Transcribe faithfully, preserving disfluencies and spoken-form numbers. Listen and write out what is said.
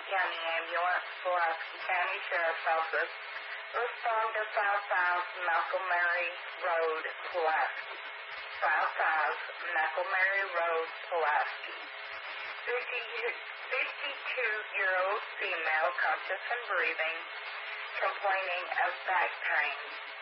County Ambulance, Pulaski County Sheriff's Office. Respond to five five Malcolm-Mary Road, Pulaski. five five Malcolm-Mary Road, Pulaski. fifty-two-year-old female, conscious and breathing, complaining of back pain.